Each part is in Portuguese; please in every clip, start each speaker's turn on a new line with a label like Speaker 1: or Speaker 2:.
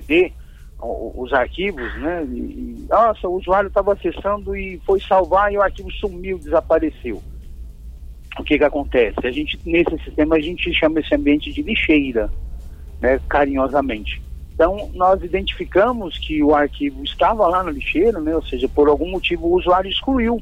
Speaker 1: perder os arquivos, né? Nossa, o usuário estava acessando e foi salvar e o arquivo sumiu, desapareceu. O que acontece? Nesse sistema a gente chama esse ambiente de lixeira, né, carinhosamente. Então, nós identificamos que o arquivo estava lá na lixeira, né, ou seja, por algum motivo o usuário excluiu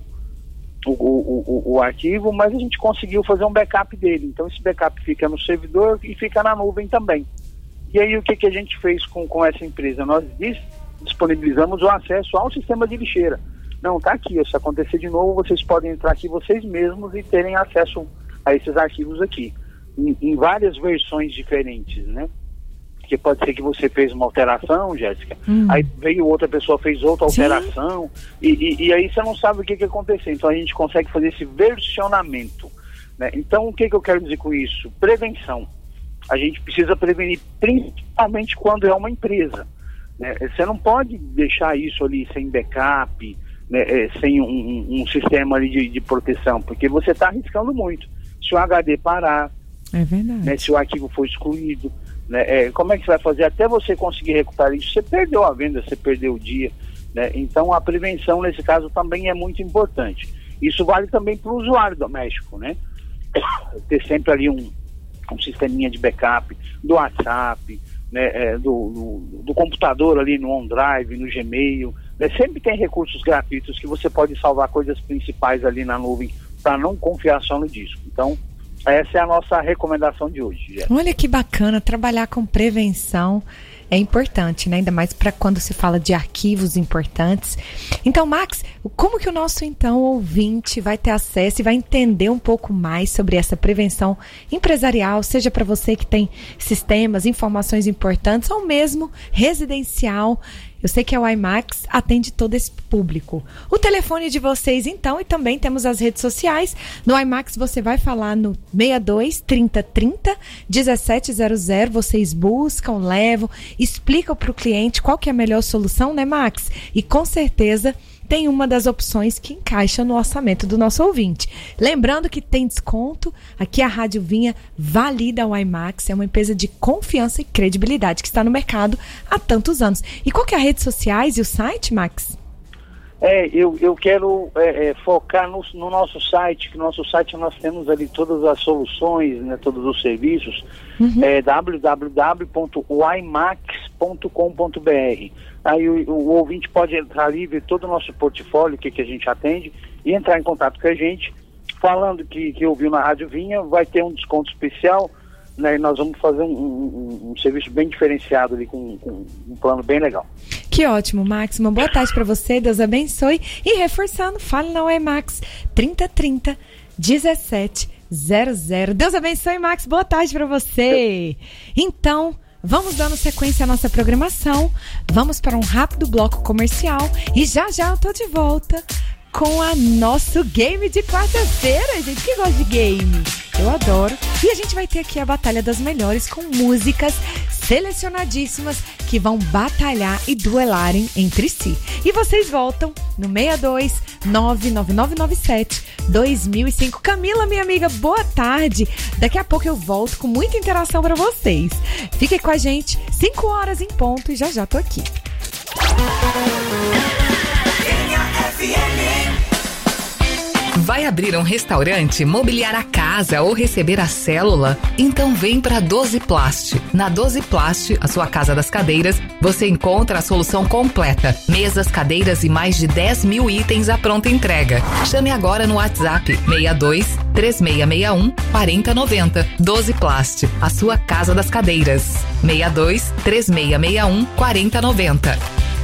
Speaker 1: o arquivo, mas a gente conseguiu fazer um backup dele. Então, esse backup fica no servidor e fica na nuvem também. E aí, o que a gente fez com essa empresa? Nós disponibilizamos o acesso ao sistema de lixeira. Não, tá aqui, se acontecer de novo, vocês podem entrar aqui vocês mesmos e terem acesso a esses arquivos aqui, em várias versões diferentes, né? Porque pode ser que você fez uma alteração, Jéssica, aí veio outra pessoa, fez outra alteração, e aí você não sabe o que aconteceu. Então a gente consegue fazer esse versionamento, né? Então o que eu quero dizer com isso? Prevenção. A gente precisa prevenir, principalmente quando é uma empresa, né? Você não pode deixar isso ali sem backup, né, sem um sistema ali de proteção, porque você está arriscando muito. Se o HD parar,
Speaker 2: é verdade,
Speaker 1: né, se o arquivo for excluído, né, como é que você vai fazer até você conseguir recuperar isso? Você perdeu a venda, você perdeu o dia, né? Então a prevenção nesse caso também é muito importante. Isso vale também para o usuário doméstico, né? Ter sempre ali um sisteminha de backup do WhatsApp, né, do computador ali no OneDrive, no Gmail, né? Sempre tem recursos gratuitos que você pode salvar coisas principais ali na nuvem para não confiar só no disco. Então, essa é a nossa recomendação de hoje, Jéssica.
Speaker 2: Olha que bacana, trabalhar com prevenção é importante, né? Ainda mais para quando se fala de arquivos importantes. Então, Max, como que o nosso ouvinte vai ter acesso e vai entender um pouco mais sobre essa prevenção empresarial, seja para você que tem sistemas, informações importantes ou mesmo residencial? Eu sei que a WiMAX atende todo esse público. O telefone de vocês, então, e também temos as redes sociais. No WiMAX você vai falar no 62 30 30 1700. Vocês buscam, levam, explicam para o cliente qual que é a melhor solução, né, Max? E com certeza tem uma das opções que encaixa no orçamento do nosso ouvinte. Lembrando que tem desconto, aqui a Rádio Vinha valida a WiMAX, é uma empresa de confiança e credibilidade que está no mercado há tantos anos. E qual que é as redes sociais e o site, Max?
Speaker 1: Eu quero focar no nosso site, que no nosso site nós temos ali todas as soluções, né, todos os serviços, www.wimax.com.br. Aí o ouvinte pode entrar ali, ver todo o nosso portfólio, o que a gente atende, e entrar em contato com a gente, falando que ouviu na Rádio Vinha, vai ter um desconto especial, né, e nós vamos fazer um serviço bem diferenciado ali, com um plano bem legal.
Speaker 2: Que ótimo, Max. Uma boa tarde para você, Deus abençoe. E reforçando, fale na WiMAX 3030 1700. Deus abençoe, Max. Boa tarde para você. Então, vamos dando sequência à nossa programação. Vamos para um rápido bloco comercial. E já eu tô de volta com a nosso game de quarta-feira. Gente que gosta de game, eu adoro. E a gente vai ter aqui a Batalha das Melhores com músicas selecionadíssimas que vão batalhar e duelarem entre si. E vocês voltam no 62 99997 2005. Camila, minha amiga, boa tarde. Daqui a pouco eu volto com muita interação para vocês. Fiquem com a gente, 5 horas em ponto, e já tô aqui.
Speaker 3: Vai abrir um restaurante, mobiliar a casa ou receber a célula? Então vem para 12 Plast. Na 12 Plast, a sua casa das cadeiras, você encontra a solução completa. Mesas, cadeiras e mais de 10 mil itens à pronta entrega. Chame agora no WhatsApp 62 3661 4090. 12 Plast, a sua casa das cadeiras. 62 3661 4090.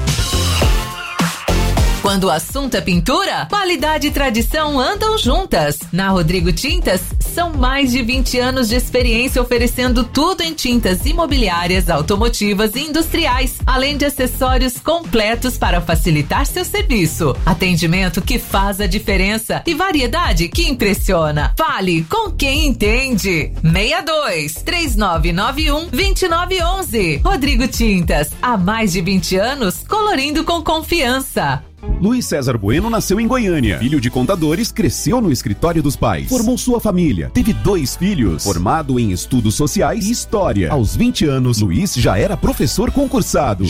Speaker 4: Quando o assunto é pintura, qualidade e tradição andam juntas. Na Rodrigo Tintas, são mais de 20 anos de experiência oferecendo tudo em tintas imobiliárias, automotivas e industriais, além de acessórios completos para facilitar seu serviço. Atendimento que faz a diferença e variedade que impressiona. Fale com quem entende. 62 3991 2911. Rodrigo Tintas, há mais de 20 anos, colorindo com confiança.
Speaker 5: Luiz César Bueno nasceu em Goiânia. Filho de contadores, cresceu no escritório dos pais. Formou sua família. Teve 2 filhos. Formado em estudos sociais e história. Aos 20 anos, Luiz já era professor concursado.